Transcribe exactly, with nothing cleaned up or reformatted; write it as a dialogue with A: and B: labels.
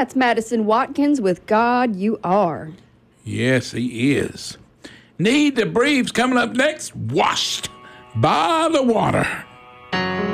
A: That's Madison Watkins with God You Are.
B: Yes, he is. Need the Briefs coming up next. Washed by the water.